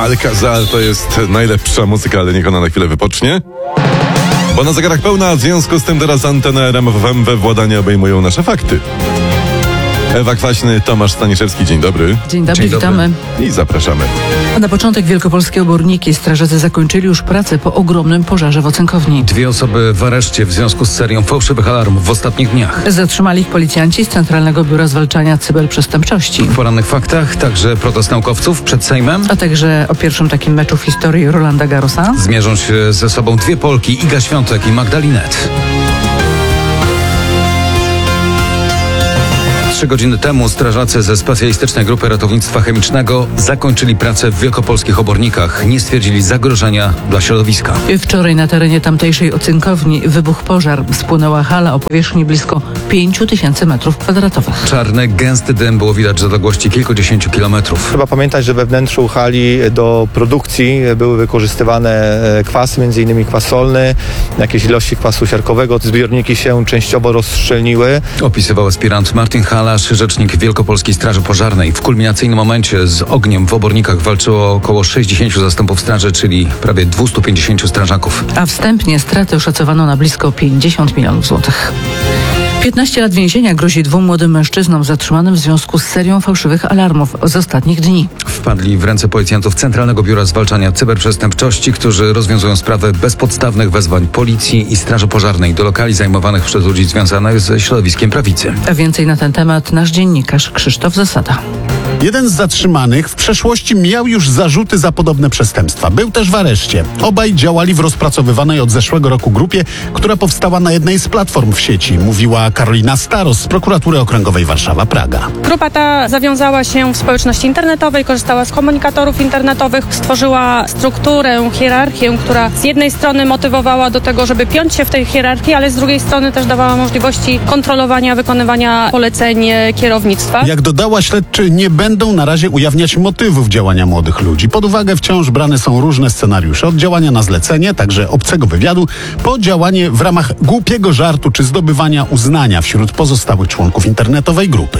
Alcazar to jest najlepsza muzyka, ale niech ona na chwilę wypocznie. Bo na zegarach pełna, w związku z tym teraz antenę RMF FM we władanie obejmują nasze fakty. Ewa Kwaśny, Tomasz Staniszewski, dzień dobry. Dzień dobry, witamy. I zapraszamy. Na początek wielkopolskie oborniki. Strażacy zakończyli już pracę po ogromnym pożarze w ocenkowni. 2 osoby w areszcie w związku z serią fałszywych alarmów w ostatnich dniach. Zatrzymali ich policjanci z Centralnego Biura Zwalczania Cyberprzestępczości. W porannych faktach także protest naukowców przed Sejmem. A także o pierwszym takim meczu w historii Rolanda Garrosa. Zmierzą się ze sobą 2 Polki, Iga Świątek i Magda Linette. 3 godziny temu strażacy ze Specjalistycznej Grupy Ratownictwa Chemicznego zakończyli pracę w wielkopolskich obornikach. Nie stwierdzili zagrożenia dla środowiska. Wczoraj na terenie tamtejszej ocenkowni wybuchł pożar. Spłynęła hala o powierzchni blisko 5000 m2. Czarny, gęsty dym było widać z odległości kilkudziesięciu kilometrów. Trzeba pamiętać, że we wnętrzu hali do produkcji były wykorzystywane kwasy, m.in. kwas solny, jakieś ilości kwasu siarkowego. Te zbiorniki się częściowo rozszczelniły. Opisywał aspirant Martin Hallasz, rzecznik Wielkopolskiej Straży Pożarnej. W kulminacyjnym momencie z ogniem w obornikach walczyło około 60 zastępów straży, czyli prawie 250 strażaków. A wstępnie straty oszacowano na blisko 50 milionów złotych. 15 lat więzienia grozi 2 młodym mężczyznom zatrzymanym w związku z serią fałszywych alarmów z ostatnich dni. Wpadli w ręce policjantów Centralnego Biura Zwalczania Cyberprzestępczości, którzy rozwiązują sprawę bezpodstawnych wezwań policji i straży pożarnej do lokali zajmowanych przez ludzi związanych ze środowiskiem prawicy. A więcej na ten temat nasz dziennikarz Krzysztof Zasada. Jeden z zatrzymanych w przeszłości miał już zarzuty za podobne przestępstwa. Był też w areszcie. Obaj działali w rozpracowywanej od zeszłego roku grupie, która powstała na jednej z platform w sieci, mówiła Karolina Staros z Prokuratury Okręgowej Warszawa-Praga. Grupa ta zawiązała się w społeczności internetowej, korzystała z komunikatorów internetowych, stworzyła strukturę, hierarchię, która z jednej strony motywowała do tego, żeby piąć się w tej hierarchii, ale z drugiej strony też dawała możliwości kontrolowania, wykonywania poleceń kierownictwa. Jak dodała, śledczy nie będą na razie ujawniać motywów działania młodych ludzi. Pod uwagę wciąż brane są różne scenariusze. Od działania na zlecenie, także obcego wywiadu, po działanie w ramach głupiego żartu czy zdobywania uznania wśród pozostałych członków internetowej grupy.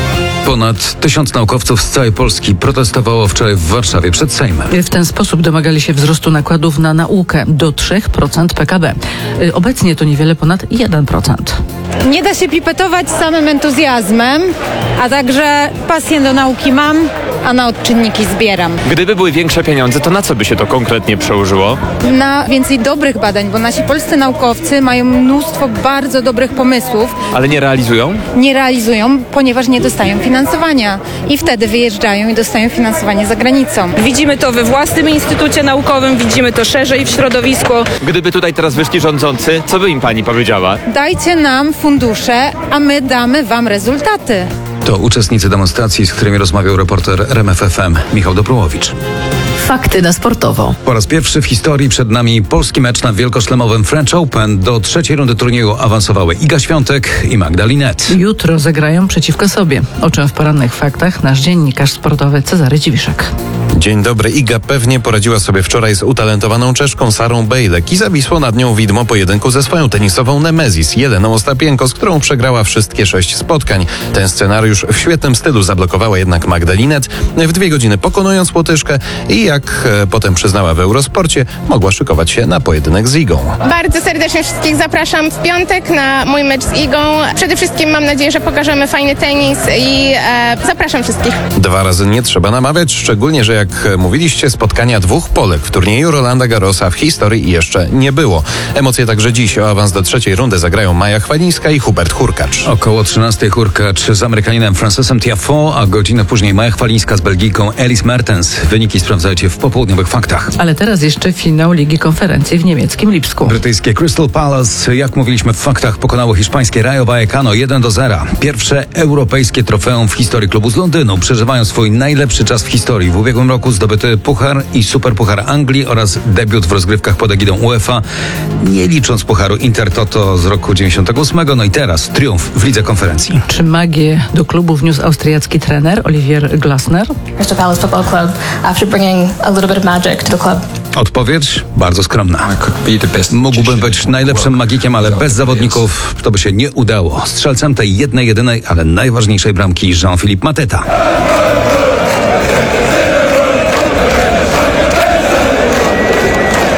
Ponad 1000 naukowców z całej Polski protestowało wczoraj w Warszawie przed Sejmem. W ten sposób domagali się wzrostu nakładów na naukę do 3% PKB. Obecnie to niewiele ponad 1%. Nie da się pipetować samym entuzjazmem, a także pasję do nauki mam, a na odczynniki zbieram. Gdyby były większe pieniądze, to na co by się to konkretnie przełożyło? Na więcej dobrych badań, bo nasi polscy naukowcy mają mnóstwo bardzo dobrych pomysłów. Ale nie realizują? Nie realizują, ponieważ nie dostają finansowania i wtedy wyjeżdżają i dostają finansowanie za granicą. Widzimy to we własnym instytucie naukowym, widzimy to szerzej w środowisku. Gdyby tutaj teraz wyszli rządzący, co by im pani powiedziała? Dajcie nam fundusze, a my damy wam rezultaty. To uczestnicy demonstracji, z którymi rozmawiał reporter RMF FM Michał Dobrułowicz. Fakty na sportowo. Po raz pierwszy w historii przed nami polski mecz na wielkoszlemowym French Open. Do 3. rundy turnieju awansowały Iga Świątek i Magda Linette. Jutro zagrają przeciwko sobie. O czym w porannych faktach nasz dziennikarz sportowy Cezary Dziwiszek. Dzień dobry. Iga pewnie poradziła sobie wczoraj z utalentowaną Czeszką Sarą Bejlek i zawisło nad nią widmo pojedynku ze swoją tenisową Nemezis, Jeleną Ostapienko, z którą przegrała wszystkie 6 spotkań. Ten scenariusz w świetnym stylu zablokowała jednak Magda Linette, w 2 godziny pokonując Łotyszkę i jak potem przyznała w Eurosporcie, mogła szykować się na pojedynek z Igą. Bardzo serdecznie wszystkich zapraszam w piątek na mój mecz z Igą. Przede wszystkim mam nadzieję, że pokażemy fajny tenis i zapraszam wszystkich. 2 razy nie trzeba namawiać, szczególnie, że jak mówiliście, spotkania 2 Polek w turnieju Rolanda Garrosa w historii jeszcze nie było. Emocje także dziś. O awans do 3. rundy zagrają Maja Chwalińska i Hubert Hurkacz. Około 13 Hurkacz z Amerykaninem Francesem Tiafoe, a godzinę później Maja Chwalińska z Belgijką Elise Mertens. Wyniki sprawdzajcie w popołudniowych faktach. Ale teraz jeszcze finał Ligi Konferencji w niemieckim Lipsku. Brytyjskie Crystal Palace, jak mówiliśmy w faktach, pokonało hiszpańskie Rayo Vallecano 1-0. Pierwsze europejskie trofeum w historii klubu z Londynu. Przeżywają swój najlepszy czas w historii. W ubiegłym roku zdobyty puchar i superpuchar Anglii oraz debiut w rozgrywkach pod egidą UEFA, nie licząc pucharu Intertoto z roku 98. No i teraz triumf w Lidze Konferencji. Czy magię do klubu wniósł austriacki trener Olivier Glasner? Crystal Palace Football Club, after bringing a little bit of magic to the club. Odpowiedź bardzo skromna. Mógłbym być najlepszym magikiem, ale bez zawodników to by się nie udało. Strzelcem tej jedynej, ale najważniejszej bramki Jean-Philippe Mateta.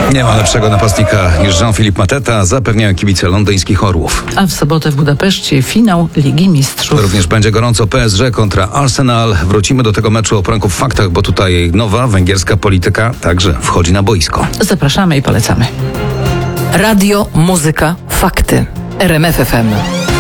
Nie ma lepszego napastnika niż Jean-Philippe Mateta, zapewniają kibice londyńskich Orłów. A w sobotę w Budapeszcie finał Ligi Mistrzów. Również będzie gorąco PSG kontra Arsenal. Wrócimy do tego meczu o poranku w faktach, bo tutaj nowa węgierska polityka także wchodzi na boisko. Zapraszamy i polecamy. Radio, muzyka, fakty. RMF FM.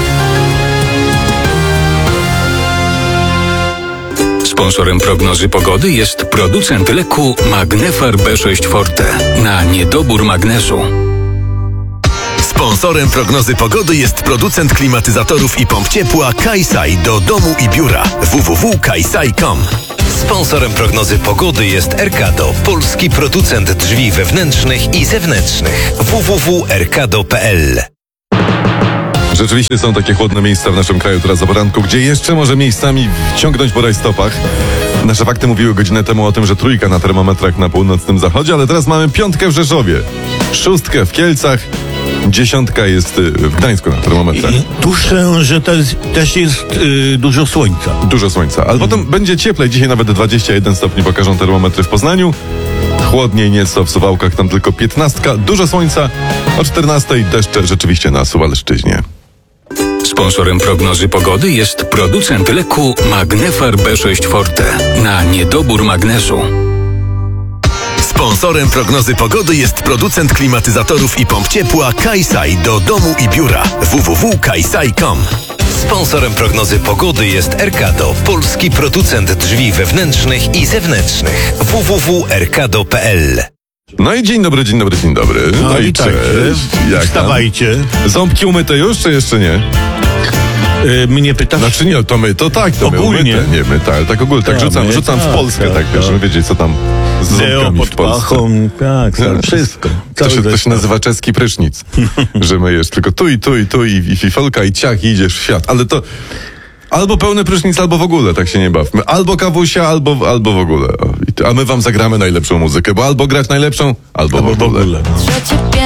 Sponsorem prognozy pogody jest producent leku Magnefar B6 Forte na niedobór magnezu. Sponsorem prognozy pogody jest producent klimatyzatorów i pomp ciepła Kaisai do domu i biura www.kaisai.com. Sponsorem prognozy pogody jest Erkado, polski producent drzwi wewnętrznych i zewnętrznych www.erkado.pl. Rzeczywiście są takie chłodne miejsca w naszym kraju teraz o poranku, gdzie jeszcze może miejscami wciągnąć po rajstopach. Nasze fakty mówiły godzinę temu o tym, że 3 na termometrach na północnym zachodzie, ale teraz mamy 5 w Rzeszowie, 6 w Kielcach, 10 jest w Gdańsku na termometrach. Tuszę, że też jest dużo słońca. Dużo słońca, ale potem będzie cieplej. Dzisiaj nawet 21 stopni pokażą termometry w Poznaniu. Chłodniej nieco w Suwałkach, tam tylko 15. Dużo słońca, o 14 deszcze rzeczywiście na Suwalszczyźnie. Sponsorem prognozy pogody jest producent leku Magnefar B6 Forte na niedobór magnezu. Sponsorem prognozy pogody jest producent klimatyzatorów i pomp ciepła Kaisai do domu i biura www.kaisai.com. Sponsorem prognozy pogody jest Erkado, polski producent drzwi wewnętrznych i zewnętrznych www.erkado.pl. No i dzień dobry. No i tak, Jak wstawajcie. tam? Ząbki umyte już, czy jeszcze nie? Mnie pytasz? Znaczy nie, to my ogólnie. umyte. Nie my, ale tak ogólnie, tak rzucam w Polskę, tak, żeby wiedzieć, co tam z ząbkami w Polsce. Pachą, tak, wszystko. To się nazywa czeski prysznic, że myjesz tylko tu i fifolka i ciach i idziesz w świat, ale to albo pełny prysznic, albo w ogóle, tak się nie bawmy. Albo kawusia, albo w ogóle. A my wam zagramy najlepszą muzykę, bo albo grać najlepszą, albo w ogóle.